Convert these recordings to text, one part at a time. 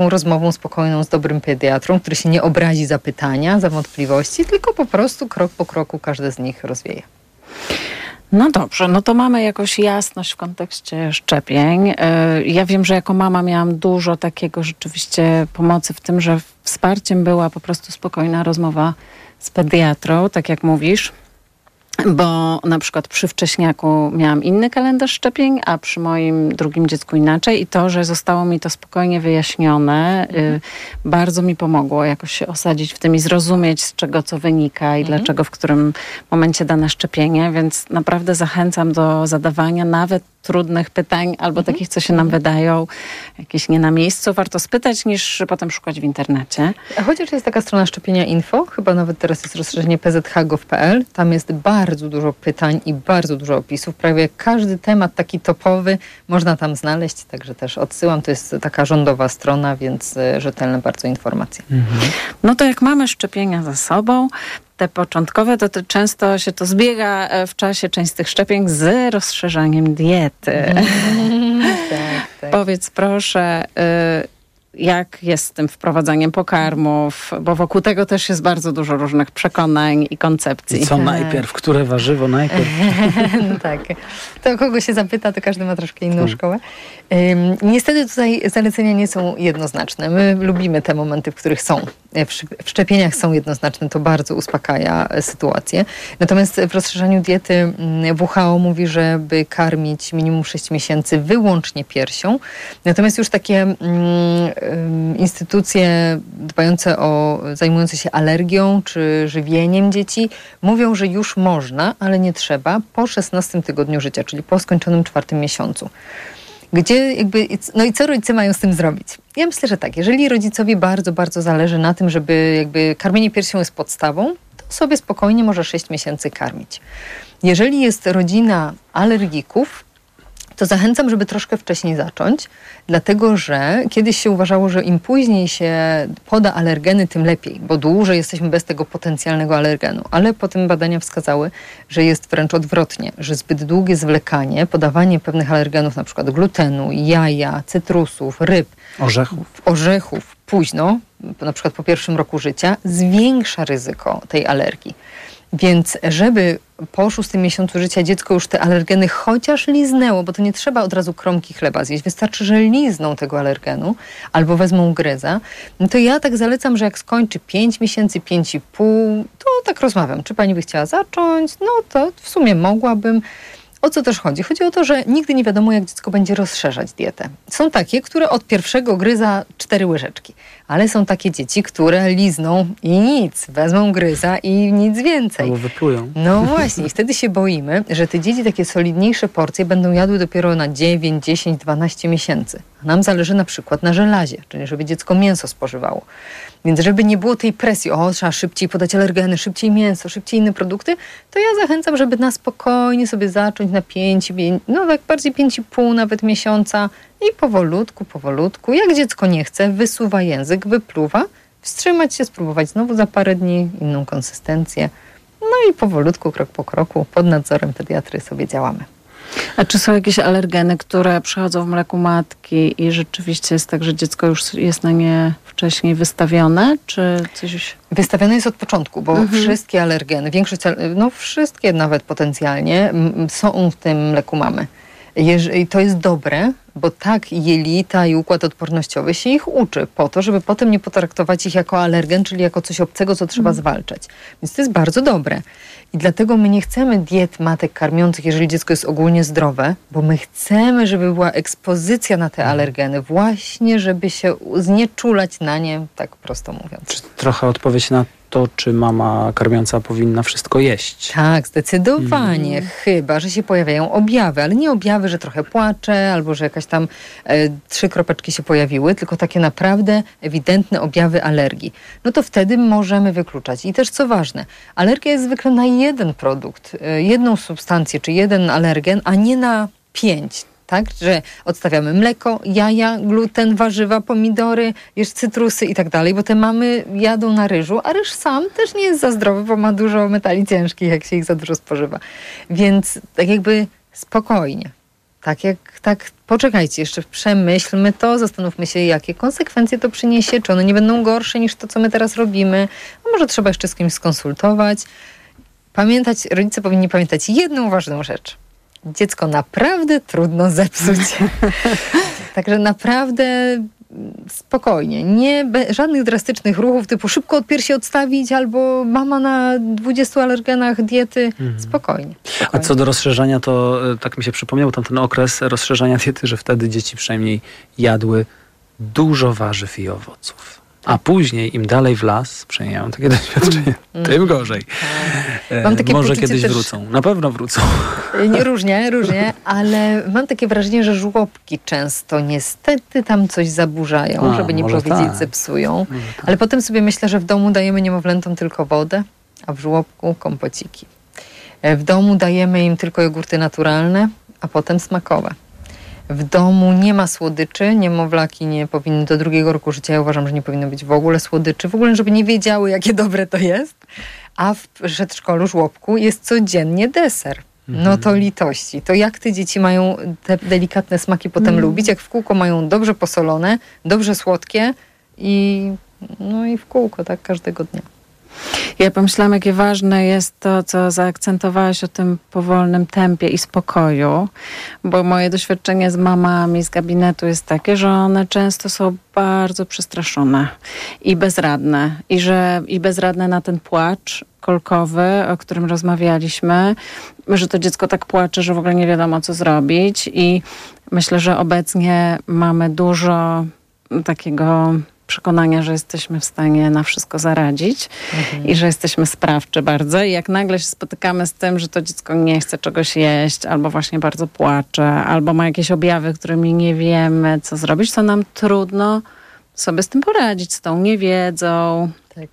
rozmową spokojną z dobrym pediatrą, który się nie obrazi za pytania, za wątpliwości, tylko po prostu krok po kroku każde z nich rozwieje. No dobrze, no to mamy jakąś jasność w kontekście szczepień. Ja wiem, że jako mama miałam dużo takiego rzeczywiście pomocy w tym, że wsparciem była po prostu spokojna rozmowa z pediatrą, tak jak mówisz. Bo na przykład przy wcześniaku miałam inny kalendarz szczepień, a przy moim drugim dziecku inaczej i to, że zostało mi to spokojnie wyjaśnione, bardzo mi pomogło jakoś się osadzić w tym i zrozumieć, z czego co wynika i dlaczego, w którym momencie dane szczepienie, więc naprawdę zachęcam do zadawania nawet trudnych pytań albo takich, co się nam wydają jakieś nie na miejscu. Warto spytać, niż potem szukać w internecie. A chociaż jest taka strona szczepienia info, chyba nawet teraz jest rozszerzenie pzh.gov.pl, tam jest bardzo dużo pytań i bardzo dużo opisów. Prawie każdy temat taki topowy można tam znaleźć, także też odsyłam. To jest taka rządowa strona, więc rzetelne bardzo informacje. No to jak mamy szczepienia za sobą, te początkowe, to często się to zbiega w czasie, część z tych szczepień, z rozszerzaniem diety. Tak. Powiedz proszę, jak jest z tym wprowadzaniem pokarmów, bo wokół tego też jest bardzo dużo różnych przekonań i koncepcji. I co najpierw? Które warzywo najpierw? No tak. To kogo się zapyta, to każdy ma troszkę inną szkołę. Niestety tutaj zalecenia nie są jednoznaczne. My lubimy te momenty, w których są. W szczepieniach są jednoznaczne, to bardzo uspokaja sytuację. Natomiast w rozszerzaniu diety WHO mówi, żeby karmić minimum 6 miesięcy wyłącznie piersią. Natomiast już takie instytucje zajmujące się alergią czy żywieniem dzieci mówią, że już można, ale nie trzeba po 16 tygodniu życia, czyli po skończonym 4 miesiącu. No i co rodzice mają z tym zrobić? Ja myślę, że tak, jeżeli rodzicowi bardzo, bardzo zależy na tym, żeby karmienie piersią jest podstawą, to sobie spokojnie może 6 miesięcy karmić. Jeżeli jest rodzina alergików, to zachęcam, żeby troszkę wcześniej zacząć, dlatego że kiedyś się uważało, że im później się poda alergeny, tym lepiej, bo dłużej jesteśmy bez tego potencjalnego alergenu. Ale potem badania wskazały, że jest wręcz odwrotnie, że zbyt długie zwlekanie, podawanie pewnych alergenów, na przykład glutenu, jaja, cytrusów, ryb, orzechów późno, na przykład po 1 roku życia, zwiększa ryzyko tej alergii. Więc żeby po 6 miesiącu życia dziecko już te alergeny chociaż liznęło, bo to nie trzeba od razu kromki chleba zjeść, wystarczy, że lizną tego alergenu albo wezmą gryza, no to ja tak zalecam, że jak skończy 5 miesięcy, 5,5, to tak rozmawiam, czy pani by chciała zacząć? No to w sumie mogłabym. O co też chodzi? Chodzi o to, że nigdy nie wiadomo, jak dziecko będzie rozszerzać dietę. Są takie, które od pierwszego gryza 4 łyżeczki, ale są takie dzieci, które lizną i nic, wezmą gryza i nic więcej. Albo wyplują. No właśnie, i wtedy się boimy, że te dzieci takie solidniejsze porcje będą jadły dopiero na 9, 10, 12 miesięcy. A nam zależy na przykład na żelazie, czyli żeby dziecko mięso spożywało. Więc żeby nie było tej presji, trzeba szybciej podać alergeny, szybciej mięso, szybciej inne produkty, to ja zachęcam, żeby na spokojnie sobie zacząć na 5, no tak bardziej 5,5 nawet miesiąca i powolutku, jak dziecko nie chce, wysuwa język, wypluwa, wstrzymać się, spróbować znowu za parę dni, inną konsystencję, no i powolutku, krok po kroku, pod nadzorem pediatry sobie działamy. A czy są jakieś alergeny, które przychodzą w mleku matki i rzeczywiście jest tak, że dziecko już jest na nie wcześniej wystawione, czy coś? Wystawione jest od początku, bo wszystkie alergeny, większość, wszystkie nawet potencjalnie są w tym mleku mamy. I to jest dobre, bo tak jelita i układ odpornościowy się ich uczy po to, żeby potem nie potraktować ich jako alergen, czyli jako coś obcego, co trzeba zwalczać. Więc to jest bardzo dobre. I dlatego my nie chcemy diet matek karmiących, jeżeli dziecko jest ogólnie zdrowe, bo my chcemy, żeby była ekspozycja na te alergeny, właśnie żeby się znieczulać na nie, tak prosto mówiąc. Czy trochę odpowiedź na to, czy mama karmiąca powinna wszystko jeść? Tak, zdecydowanie. Chyba, że się pojawiają objawy, ale nie objawy, że trochę płacze, albo że jakaś tam 3 kropeczki się pojawiły, tylko takie naprawdę ewidentne objawy alergii. No to wtedy możemy wykluczać. I też co ważne, alergia jest zwykle na jeden produkt, jedną substancję, czy jeden alergen, a nie na 5. Tak, że odstawiamy mleko, jaja, gluten, warzywa, pomidory, cytrusy i tak dalej, bo te mamy jadą na ryżu, a ryż sam też nie jest za zdrowy, bo ma dużo metali ciężkich, jak się ich za dużo spożywa. Więc tak jakby spokojnie. poczekajcie, jeszcze przemyślmy to, zastanówmy się, jakie konsekwencje to przyniesie, czy one nie będą gorsze niż to, co my teraz robimy, a może trzeba jeszcze z kimś skonsultować. Rodzice powinni pamiętać jedną ważną rzecz. Dziecko naprawdę trudno zepsuć. Także naprawdę spokojnie. Żadnych drastycznych ruchów typu szybko od piersi odstawić albo mama na 20 alergenach diety. Spokojnie. A co do rozszerzania, to tak mi się przypomniał tamten okres rozszerzania diety, że wtedy dzieci przynajmniej jadły dużo warzyw i owoców. A później im dalej w las, przynajmniej mam takie doświadczenie, tym gorzej. Mam takie może poczucie kiedyś też, wrócą. Na pewno wrócą. Różnie, ale mam takie wrażenie, że żłobki często niestety tam coś zaburzają, żeby nie powiedzieć zepsują. Ale potem sobie myślę, że w domu dajemy niemowlętom tylko wodę, a w żłobku kompociki. W domu dajemy im tylko jogurty naturalne, a potem smakowe. W domu nie ma słodyczy, niemowlaki nie powinny do 2 roku życia, ja uważam, że nie powinno być w ogóle słodyczy, w ogóle żeby nie wiedziały, jakie dobre to jest, a w przedszkolu, żłobku jest codziennie deser. No to litości. To jak te dzieci mają te delikatne smaki potem lubić, jak w kółko mają dobrze posolone, dobrze słodkie i w kółko, tak, każdego dnia. Ja pomyślałam, jakie ważne jest to, co zaakcentowałaś o tym powolnym tempie i spokoju, bo moje doświadczenie z mamami z gabinetu jest takie, że one często są bardzo przestraszone i bezradne. I bezradne na ten płacz kolkowy, o którym rozmawialiśmy, że to dziecko tak płacze, że w ogóle nie wiadomo, co zrobić. I myślę, że obecnie mamy dużo takiego przekonania, że jesteśmy w stanie na wszystko zaradzić i że jesteśmy sprawczy bardzo. I jak nagle się spotykamy z tym, że to dziecko nie chce czegoś jeść, albo właśnie bardzo płacze, albo ma jakieś objawy, którymi nie wiemy, co zrobić, to nam trudno sobie z tym poradzić, z tą niewiedzą,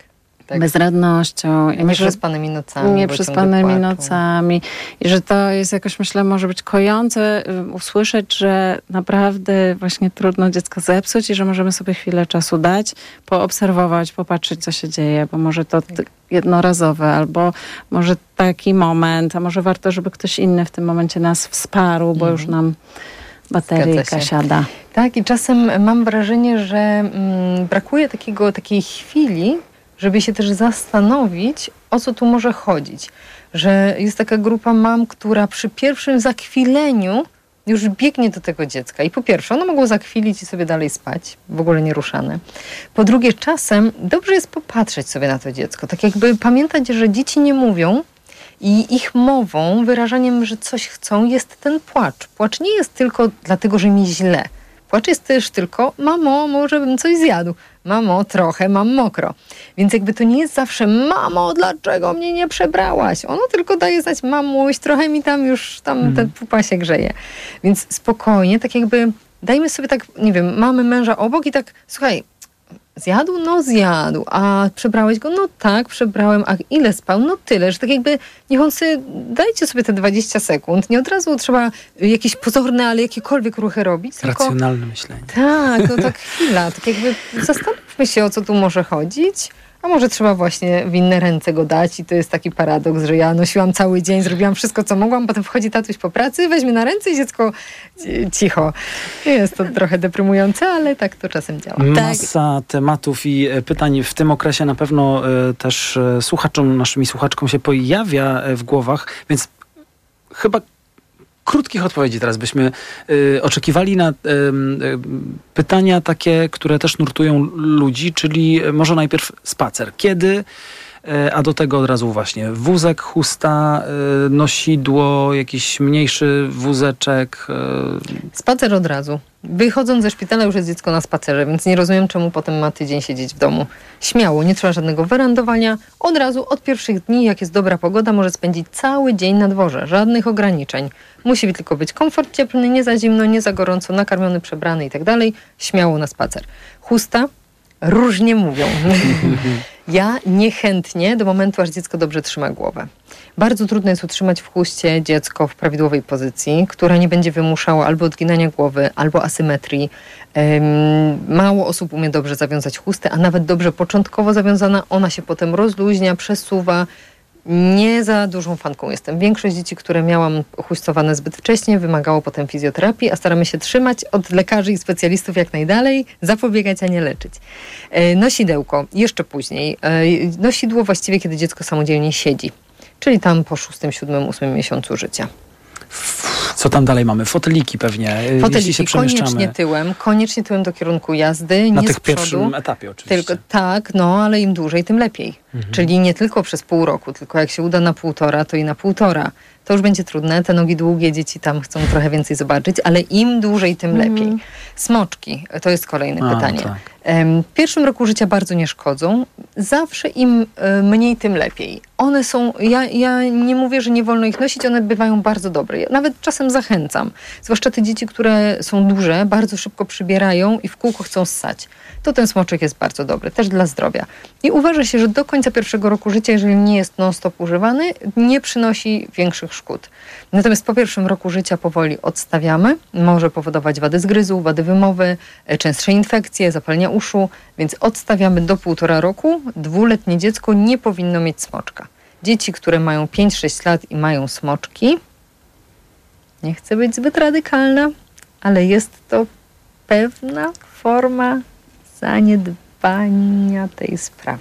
bezradnością. Nieprzespanymi nocami. Nieprzespanymi nocami. I że to jest jakoś, myślę, może być kojące usłyszeć, że naprawdę właśnie trudno dziecko zepsuć i że możemy sobie chwilę czasu dać, poobserwować, popatrzeć, co się dzieje, bo może to jednorazowe, albo może taki moment, a może warto, żeby ktoś inny w tym momencie nas wsparł, bo już nam bateryjka siada. Tak, i czasem mam wrażenie, że brakuje takiej chwili, żeby się też zastanowić, o co tu może chodzić. Że jest taka grupa mam, która przy pierwszym zakwileniu już biegnie do tego dziecka. I po pierwsze, ono mogło zakwilić i sobie dalej spać, w ogóle nieruszane. Po drugie, czasem dobrze jest popatrzeć sobie na to dziecko. Tak jakby pamiętać, że dzieci nie mówią i ich mową, wyrażaniem, że coś chcą, jest ten płacz. Płacz nie jest tylko dlatego, że mi źle. Płacz jest też tylko, mamo, może bym coś zjadł. Mamo, trochę mam mokro. Więc jakby to nie jest zawsze, mamo, dlaczego mnie nie przebrałaś? Ono tylko daje znać, mamuś, trochę mi tam już ten pupa się grzeje. Więc spokojnie, tak jakby dajmy sobie tak, nie wiem, mamy męża obok i tak, słuchaj, zjadł? No zjadł. A przebrałeś go? No tak, przebrałem. A ile spał? No tyle, że tak jakby niech on sobie, dajcie sobie te 20 sekund. Nie od razu trzeba jakieś pozorne, ale jakiekolwiek ruchy robić. Racjonalne myślenie. Tak, no tak chwila. Tak jakby zastanówmy się, o co tu może chodzić. A może trzeba właśnie w inne ręce go dać i to jest taki paradoks, że ja nosiłam cały dzień, zrobiłam wszystko, co mogłam, potem wchodzi tatuś po pracy, weźmie na ręce i dziecko cicho. Jest to trochę deprymujące, ale tak to czasem działa. Masa tematów i pytań w tym okresie na pewno też naszym słuchaczkom się pojawia w głowach, więc chyba krótkich odpowiedzi teraz byśmy oczekiwali na pytania takie, które też nurtują ludzi, czyli może najpierw spacer. Kiedy? A do tego od razu właśnie wózek, chusta, nosidło, jakiś mniejszy wózeczek. Spacer od razu. Wychodząc ze szpitala już jest dziecko na spacerze, więc nie rozumiem, czemu potem ma tydzień siedzieć w domu. Śmiało, nie trzeba żadnego werandowania. Od razu, od pierwszych dni, jak jest dobra pogoda, może spędzić cały dzień na dworze. Żadnych ograniczeń. Musi tylko być komfort cieplny, nie za zimno, nie za gorąco, nakarmiony, przebrany i tak dalej. Śmiało na spacer. Chusta? Różnie mówią. Ja niechętnie do momentu, aż dziecko dobrze trzyma głowę. Bardzo trudno jest utrzymać w chuście dziecko w prawidłowej pozycji, która nie będzie wymuszała albo odginania głowy, albo asymetrii. Mało osób umie dobrze zawiązać chustę, a nawet dobrze początkowo zawiązana, ona się potem rozluźnia, przesuwa. Nie za dużą fanką jestem. Większość dzieci, które miałam uchuścowane zbyt wcześnie, wymagało potem fizjoterapii, a staramy się trzymać od lekarzy i specjalistów jak najdalej, zapobiegać, a nie leczyć. Nosidełko jeszcze później. Nosidło właściwie, kiedy dziecko samodzielnie siedzi, czyli tam po 6., 7., 8. miesiącu życia. Co tam dalej mamy? Foteliki pewnie, jeśli się przemieszczamy. Koniecznie tyłem do kierunku jazdy, na nie tych z przodu. pierwszym etapie oczywiście. Tylko, tak, ale im dłużej, tym lepiej. Czyli nie tylko przez pół roku, tylko jak się uda na 1,5, to i na 1,5. To już będzie trudne, te nogi długie, dzieci tam chcą trochę więcej zobaczyć, ale im dłużej, tym lepiej. Smoczki, to jest kolejne pytanie. Tak. W pierwszym roku życia bardzo nie szkodzą. Zawsze im mniej, tym lepiej. One są, ja nie mówię, że nie wolno ich nosić, one bywają bardzo dobre. Ja nawet czasem zachęcam. Zwłaszcza te dzieci, które są duże, bardzo szybko przybierają i w kółko chcą ssać. To ten smoczek jest bardzo dobry, też dla zdrowia. I uważa się, że do końca pierwszego roku życia, jeżeli nie jest non-stop używany, nie przynosi większych szkód. Natomiast po pierwszym roku życia powoli odstawiamy. Może powodować wady zgryzu, wady wymowy, częstsze infekcje, zapalenia uszu, więc odstawiamy do 1,5 roku. 2-letnie dziecko nie powinno mieć smoczka. Dzieci, które mają 5-6 lat i mają smoczki, nie chcę być zbyt radykalna, ale jest to pewna forma zaniedbania tej sprawy.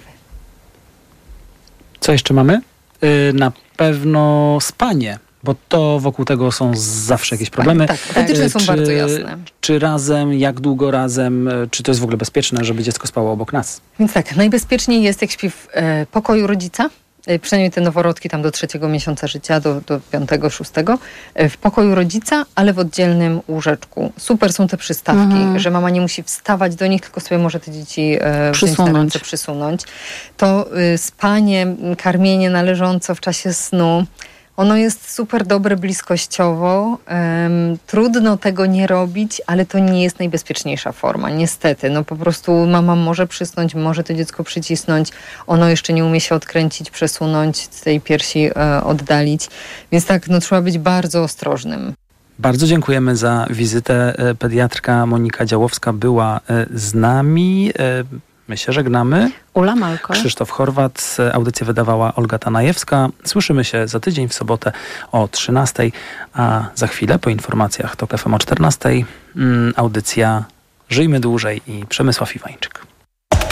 Co jeszcze mamy? Na pewno spanie, bo to wokół tego są zawsze jakieś problemy. Tak, wytyczne są bardzo jasne. Czy razem, jak długo razem, czy to jest w ogóle bezpieczne, żeby dziecko spało obok nas? Więc tak, najbezpieczniej jest, jak śpi w pokoju rodzica, przynajmniej te noworodki tam do 3. miesiąca życia, do 5., 6. W pokoju rodzica, ale w oddzielnym łóżeczku. Super są te przystawki, że mama nie musi wstawać do nich, tylko sobie może te dzieci przysunąć. To spanie, karmienie należąco w czasie snu, ono jest super dobre bliskościowo. Trudno tego nie robić, ale to nie jest najbezpieczniejsza forma. Niestety, po prostu mama może przysnąć, może to dziecko przycisnąć. Ono jeszcze nie umie się odkręcić, przesunąć, z tej piersi oddalić. Więc tak, trzeba być bardzo ostrożnym. Bardzo dziękujemy za wizytę. Pediatrka Monika Działowska była z nami. My się żegnamy. Ula Malko. Krzysztof Chorwat. Audycję wydawała Olga Tanajewska. Słyszymy się za tydzień w sobotę o 13:00, a za chwilę po informacjach TOK FM o 14:00 audycja Żyjmy Dłużej i Przemysław Iwańczyk.